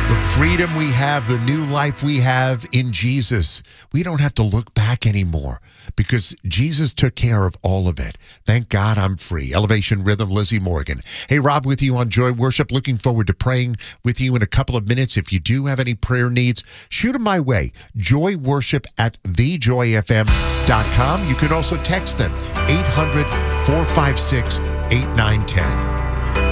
The freedom we have, the new life we have in Jesus. We don't have to look back anymore because Jesus took care of all of it. Thank God I'm free. Elevation Rhythm, Lizzie Morgan. Hey, Rob with you on Joy Worship. Looking forward to praying with you in a couple of minutes. If you do have any prayer needs, shoot them my way. joyworship@thejoyfm.com. You can also text them 800-456-8910.